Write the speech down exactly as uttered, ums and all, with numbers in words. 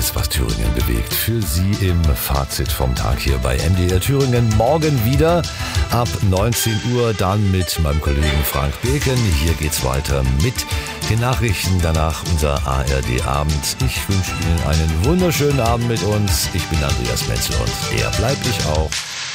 alles, was Thüringen bewegt, für Sie im Fazit vom Tag hier bei M D R Thüringen. Morgen wieder ab neunzehn Uhr, dann mit meinem Kollegen Frank Beken. Hier geht's weiter mit den Nachrichten, danach unser A R D-Abend. Ich wünsche Ihnen einen wunderschönen Abend mit uns. Ich bin Andreas Menzel und der bleibt ich auch.